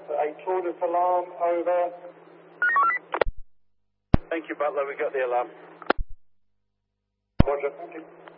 A tortoise alarm, over. Thank you, Butler. We got the alarm. Roger, thank you.